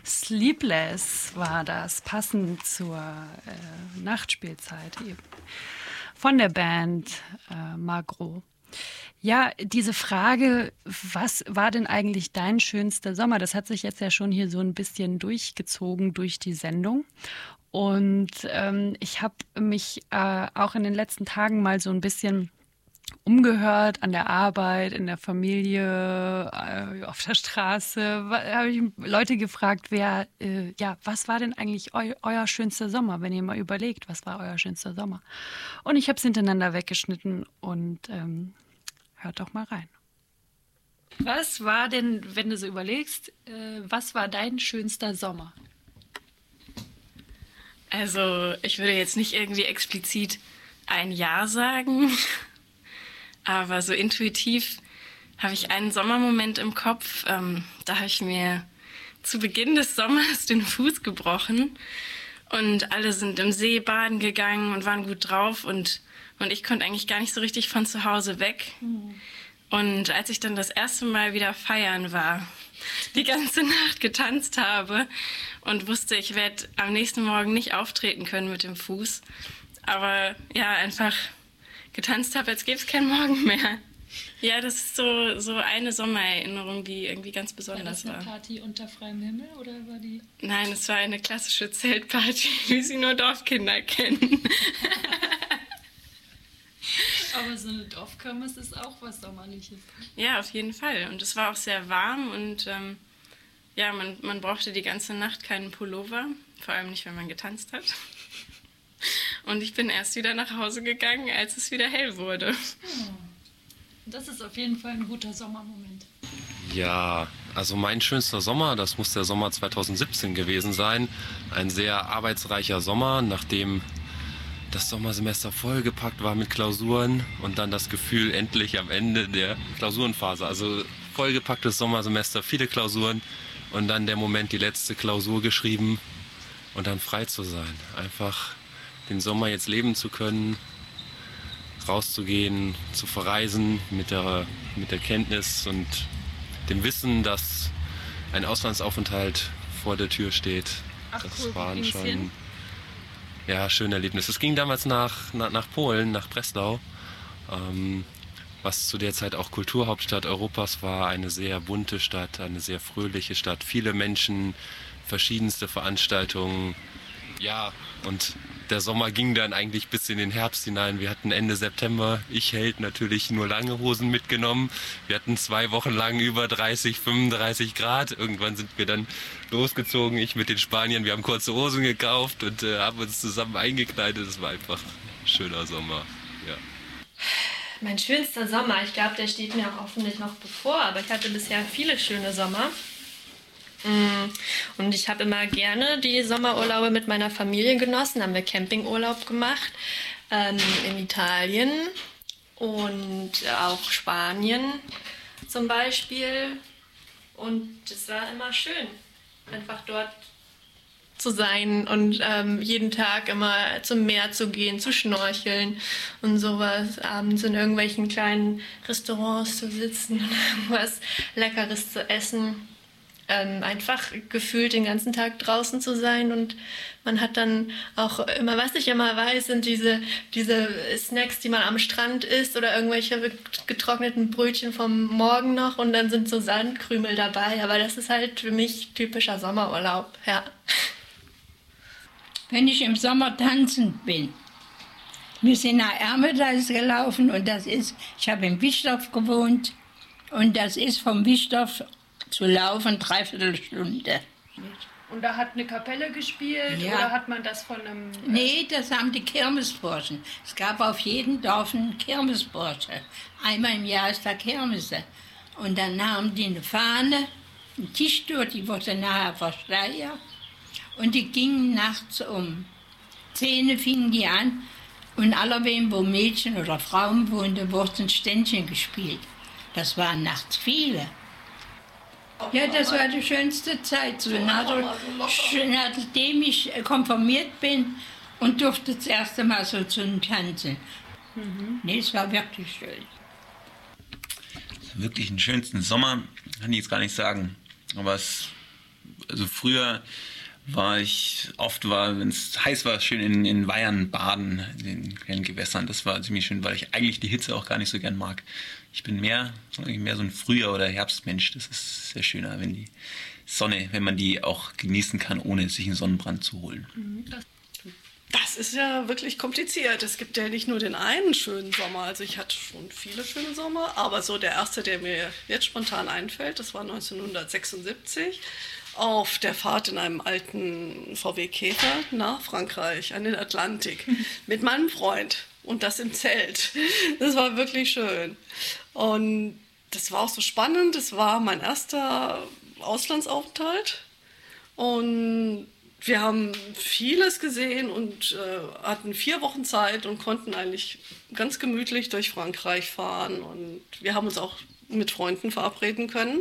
Sleepless war das, passend zur Nachtspielzeit eben. Von der Band Magro. Ja, diese Frage, was war denn eigentlich dein schönster Sommer? Das hat sich jetzt ja schon hier so ein bisschen durchgezogen durch die Sendung. Und ich habe mich auch in den letzten Tagen mal so ein bisschen umgehört an der Arbeit, in der Familie, auf der Straße. Habe ich Leute gefragt, was war denn eigentlich euer schönster Sommer, wenn ihr mal überlegt, was war euer schönster Sommer? Und ich habe es hintereinander weggeschnitten und hört doch mal rein. Was war denn, wenn du so überlegst, was war dein schönster Sommer? Also, ich würde jetzt nicht irgendwie explizit ein Jahr sagen, aber so intuitiv habe ich einen Sommermoment im Kopf. Da habe ich mir zu Beginn des Sommers den Fuß gebrochen und alle sind im See baden gegangen und waren gut drauf und ich konnte eigentlich gar nicht so richtig von zu Hause weg. Und als ich dann das erste Mal wieder feiern war, die ganze Nacht getanzt habe und wusste, ich werde am nächsten Morgen nicht auftreten können mit dem Fuß, aber ja, einfach getanzt habe, als gäbe es keinen Morgen mehr. Ja, das ist so eine Sommererinnerung, die irgendwie ganz besonders war. War das eine Party unter freiem Himmel oder war die... Nein, es war eine klassische Zeltparty, wie sie nur Dorfkinder kennen. Aber so eine Dorfkirmes ist auch was Sommerliches. Ja, auf jeden Fall. Und es war auch sehr warm und man brauchte die ganze Nacht keinen Pullover, vor allem nicht, wenn man getanzt hat. Und ich bin erst wieder nach Hause gegangen, als es wieder hell wurde. Das ist auf jeden Fall ein guter Sommermoment. Ja, also mein schönster Sommer, das muss der Sommer 2017 gewesen sein. Ein sehr arbeitsreicher Sommer, nachdem das Sommersemester vollgepackt war mit Klausuren und dann das Gefühl endlich am Ende der Klausurenphase. Also vollgepacktes Sommersemester, viele Klausuren und dann der Moment, die letzte Klausur geschrieben und dann frei zu sein. Einfach den Sommer jetzt leben zu können, rauszugehen, zu verreisen mit der Kenntnis und dem Wissen, dass ein Auslandsaufenthalt vor der Tür steht. Ach, das cool, waren schon schöne Erlebnisse. Es ging damals nach Polen, nach Breslau, was zu der Zeit auch Kulturhauptstadt Europas war. Eine sehr bunte Stadt, eine sehr fröhliche Stadt. Viele Menschen, verschiedenste Veranstaltungen. Ja, und der Sommer ging dann eigentlich bis in den Herbst hinein. Wir hatten Ende September, ich Held, natürlich nur lange Hosen mitgenommen. Wir hatten 2 Wochen lang über 30, 35 Grad. Irgendwann sind wir dann losgezogen, ich mit den Spaniern. Wir haben kurze Hosen gekauft und haben uns zusammen eingekleidet. Es war einfach ein schöner Sommer. Ja. Mein schönster Sommer, ich glaube, der steht mir auch hoffentlich noch bevor, aber ich hatte bisher viele schöne Sommer. Und ich habe immer gerne die Sommerurlaube mit meiner Familie genossen. Haben wir Campingurlaub gemacht in Italien und auch Spanien zum Beispiel. Und es war immer schön, einfach dort zu sein und jeden Tag immer zum Meer zu gehen, zu schnorcheln und sowas. Abends in irgendwelchen kleinen Restaurants zu sitzen und irgendwas Leckeres zu essen. Einfach gefühlt den ganzen Tag draußen zu sein und man hat dann auch immer, was ich immer weiß, sind diese Snacks, die man am Strand isst oder irgendwelche getrockneten Brötchen vom Morgen noch und dann sind so Sandkrümel dabei, aber das ist halt für mich typischer Sommerurlaub, ja. Wenn ich im Sommer tanzen bin, wir sind nach Ermeldeis gelaufen und ich habe in Wischdorf gewohnt und das ist vom Wischdorf zu laufen 3/4 Stunde. Und da hat eine Kapelle gespielt oder hat man das von einem... Nee, das haben die Kirmesburschen. Es gab auf jedem Dorf einen Kirmesbursche. Einmal im Jahr ist da Kirmese. Und dann nahmen die eine Fahne, einen Tisch durch, die wurde nachher versteuert. Und die gingen nachts um 10 fingen die an. Und allerwem, wo Mädchen oder Frauen wohnten, wurde ein Ständchen gespielt. Das waren nachts viele. Ja, das war die schönste Zeit. So, nachdem ich konfirmiert bin und durfte das erste Mal so zum Tanzen. Nee, es war wirklich schön. Wirklich den schönsten Sommer kann ich jetzt gar nicht sagen. Aber es Also früher wenn es heiß war, schön in Weihern baden, in den kleinen Gewässern. Das war ziemlich schön, weil ich eigentlich die Hitze auch gar nicht so gern mag. Ich bin mehr so ein Frühjahr- oder Herbstmensch. Das ist sehr schöner, wenn die Sonne, wenn man die auch genießen kann, ohne sich einen Sonnenbrand zu holen. Das ist ja wirklich kompliziert. Es gibt ja nicht nur den einen schönen Sommer. Also ich hatte schon viele schöne Sommer, aber so der erste, der mir jetzt spontan einfällt, das war 1976 auf der Fahrt in einem alten VW Käfer nach Frankreich, an den Atlantik, mit meinem Freund und das im Zelt. Das war wirklich schön. Und das war auch so spannend. Das war mein erster Auslandsaufenthalt und wir haben vieles gesehen und hatten 4 Wochen Zeit und konnten eigentlich ganz gemütlich durch Frankreich fahren. Und wir haben uns auch mit Freunden verabreden können,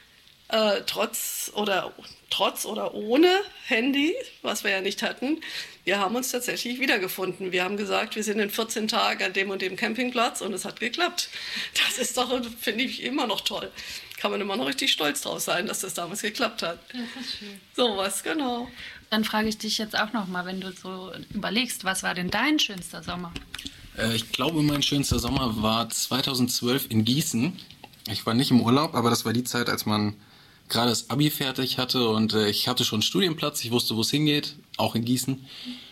trotz oder ohne Handy, was wir ja nicht hatten. Wir haben uns tatsächlich wiedergefunden. Wir haben gesagt, wir sind in 14 Tagen an dem und dem Campingplatz und es hat geklappt. Das ist doch, finde ich, immer noch toll. Kann man immer noch richtig stolz drauf sein, dass das damals geklappt hat. Das ist schön. Sowas, genau. Dann frage ich dich jetzt auch noch mal, wenn du so überlegst, was war denn dein schönster Sommer? Ich glaube, mein schönster Sommer war 2012 in Gießen. Ich war nicht im Urlaub, aber das war die Zeit, als man gerade das Abi fertig hatte und ich hatte schon einen Studienplatz. Ich wusste, wo es hingeht, auch in Gießen.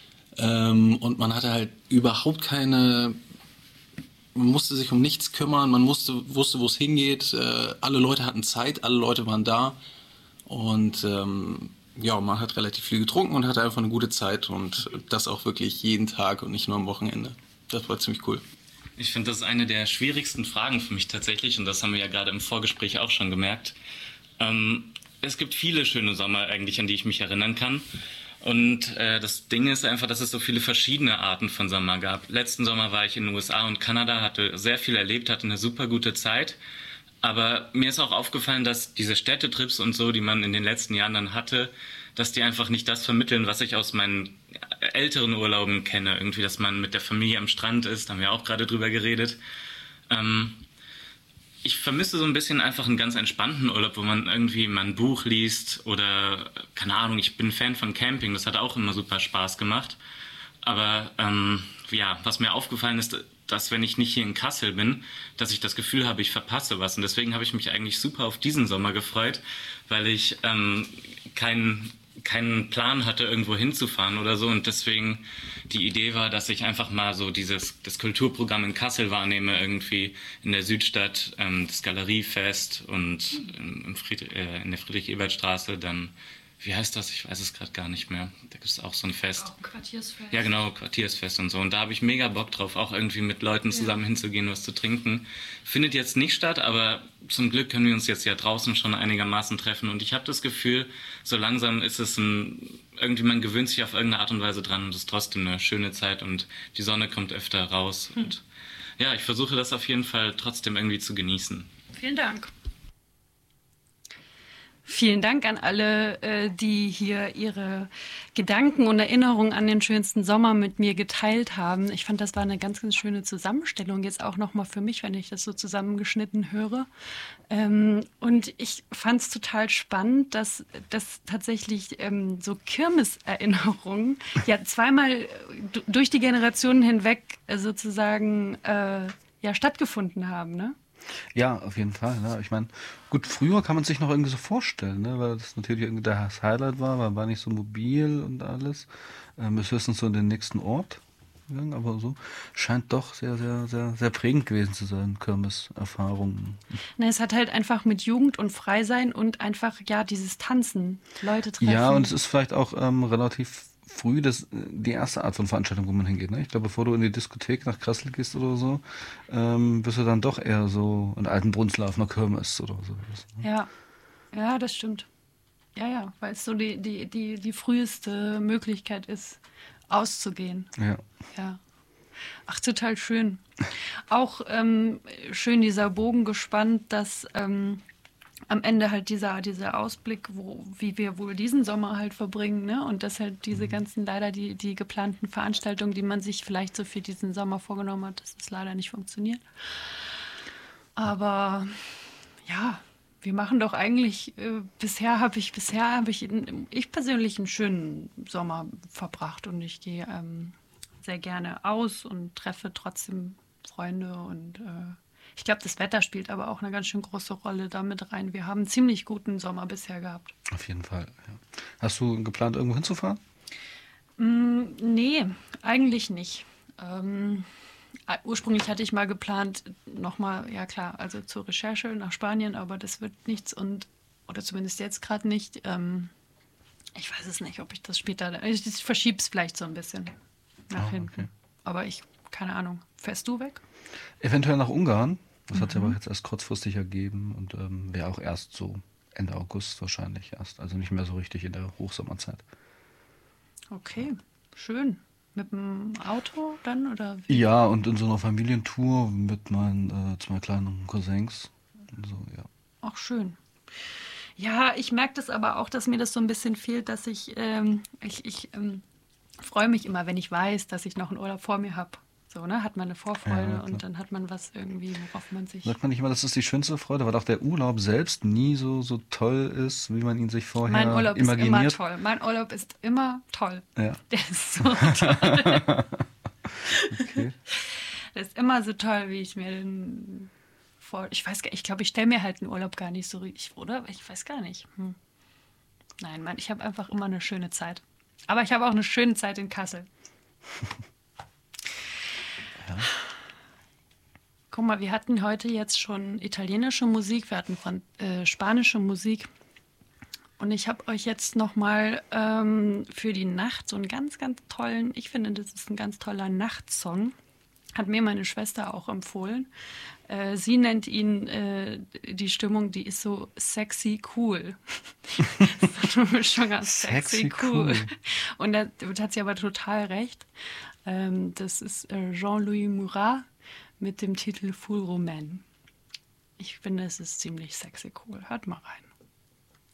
Und man hatte halt überhaupt man musste sich um nichts kümmern, man wusste, wo es hingeht. Alle Leute hatten Zeit, alle Leute waren da. Und man hat relativ viel getrunken und hatte einfach eine gute Zeit. Und das auch wirklich jeden Tag und nicht nur am Wochenende. Das war ziemlich cool. Ich finde, das ist eine der schwierigsten Fragen für mich tatsächlich. Und das haben wir ja gerade im Vorgespräch auch schon gemerkt. Es gibt viele schöne Sommer eigentlich, an die ich mich erinnern kann. Und das Ding ist einfach, dass es so viele verschiedene Arten von Sommer gab. Letzten Sommer war ich in den USA und Kanada, hatte sehr viel erlebt, hatte eine super gute Zeit. Aber mir ist auch aufgefallen, dass diese Städtetrips und so, die man in den letzten Jahren dann hatte, dass die einfach nicht das vermitteln, was ich aus meinen älteren Urlauben kenne. Irgendwie, dass man mit der Familie am Strand ist, da haben wir auch gerade drüber geredet. Ich vermisse so ein bisschen einfach einen ganz entspannten Urlaub, wo man irgendwie mal ein Buch liest oder, keine Ahnung, ich bin Fan von Camping, das hat auch immer super Spaß gemacht. Aber was mir aufgefallen ist, dass wenn ich nicht hier in Kassel bin, dass ich das Gefühl habe, ich verpasse was. Und deswegen habe ich mich eigentlich super auf diesen Sommer gefreut, weil ich keinen Plan hatte, irgendwo hinzufahren oder so. Und deswegen die Idee war, dass ich einfach mal so das Kulturprogramm in Kassel wahrnehme, irgendwie in der Südstadt, das Galeriefest und in der Friedrich-Ebert-Straße dann, wie heißt das? Ich weiß es gerade gar nicht mehr. Da gibt es auch so ein Fest. Oh, Quartiersfest. Ja, genau, Quartiersfest und so. Und da habe ich mega Bock drauf, auch irgendwie mit Leuten zusammen hinzugehen, was zu trinken. Findet jetzt nicht statt, aber zum Glück können wir uns jetzt ja draußen schon einigermaßen treffen. Und ich habe das Gefühl, so langsam ist es irgendwie, man gewöhnt sich auf irgendeine Art und Weise dran und es ist trotzdem eine schöne Zeit und die Sonne kommt öfter raus. Und ja, ich versuche das auf jeden Fall trotzdem irgendwie zu genießen. Vielen Dank. Vielen Dank an alle, die hier ihre Gedanken und Erinnerungen an den schönsten Sommer mit mir geteilt haben. Ich fand, das war eine ganz, ganz schöne Zusammenstellung, jetzt auch nochmal für mich, wenn ich das so zusammengeschnitten höre. Und ich fand es total spannend, dass tatsächlich so Kirmeserinnerungen ja zweimal durch die Generationen hinweg sozusagen stattgefunden haben, ne? Ja, auf jeden Fall. Ne? Ich meine, gut, früher kann man sich noch irgendwie so vorstellen, ne? Weil das natürlich irgendwie das Highlight war, weil war nicht so mobil und alles. Ist höchstens so in den nächsten Ort gegangen, aber so scheint doch sehr, sehr, sehr, sehr prägend gewesen zu sein, Kirmeserfahrungen. Na, es hat halt einfach mit Jugend und Freisein und einfach, dieses Tanzen, Leute treffen. Ja, und es ist vielleicht auch relativ früh die erste Art von Veranstaltung, wo man hingeht. Ne? Ich glaube, bevor du in die Diskothek nach Kassel gehst oder so, bist du dann doch eher so in Altenbrunnslar auf einer Kirmes oder so. Ne? Ja, das stimmt. Ja, weil es so die früheste Möglichkeit ist, auszugehen. Ja. Ach, total schön. Auch schön dieser Bogen gespannt, dass am Ende halt dieser Ausblick, wie wir wohl diesen Sommer halt verbringen, ne? Und dass halt diese ganzen, leider die geplanten Veranstaltungen, die man sich vielleicht so für diesen Sommer vorgenommen hat, dass es leider nicht funktioniert. Aber ja, wir machen doch eigentlich, bisher habe ich ich persönlich einen schönen Sommer verbracht und ich gehe sehr gerne aus und treffe trotzdem Freunde und ich glaube, das Wetter spielt aber auch eine ganz schön große Rolle damit rein. Wir haben einen ziemlich guten Sommer bisher gehabt. Auf jeden Fall, ja. Hast du geplant, irgendwo hinzufahren? Nee, eigentlich nicht. Ursprünglich hatte ich mal geplant, nochmal, ja klar, also zur Recherche nach Spanien, aber das wird nichts oder zumindest jetzt gerade nicht. Ich weiß es nicht, ob ich das später, ich verschiebe es vielleicht so ein bisschen nach hinten. Okay. Aber keine Ahnung. Fährst du weg? Eventuell nach Ungarn. Das hat sich aber jetzt erst kurzfristig ergeben und wäre auch erst so Ende August wahrscheinlich erst. Also nicht mehr so richtig in der Hochsommerzeit. Okay, schön. Mit dem Auto dann oder wie? Ja, und in so einer Familientour mit meinen 2 kleinen Cousins. Und so, ja. Ach, schön. Ja, ich merke das aber auch, dass mir das so ein bisschen fehlt, dass ich freue mich immer, wenn ich weiß, dass ich noch einen Urlaub vor mir habe. So, ne? Hat man eine Vorfreude Ja, und dann hat man was irgendwie, worauf man sich... Sagt man nicht immer, das ist die schönste Freude, weil auch der Urlaub selbst nie so toll ist, wie man ihn sich vorher Mein Urlaub imaginiert. ist immer toll. Mein Urlaub ist immer toll. Ja. Der ist so toll. Okay. Der ist immer so toll, wie ich mir den ich glaube, ich stelle mir halt einen Urlaub gar nicht so richtig, oder? Ich weiß gar nicht. Nein, ich habe einfach immer eine schöne Zeit. Aber ich habe auch eine schöne Zeit in Kassel. Ja. Guck mal, wir hatten heute jetzt schon italienische Musik, wir hatten spanische Musik. Und ich habe euch jetzt nochmal für die Nacht so einen ganz, ganz tollen, ich finde, das ist ein ganz toller Nachtsong. Hat mir meine Schwester auch empfohlen. Sie nennt ihn, die Stimmung, die ist so sexy cool. Das ist eine Mischung aus sexy cool. Und da hat sie aber total recht. Das ist Jean-Louis Murat mit dem Titel Full Roman. Ich finde, es ist ziemlich sexy cool. Hört mal rein.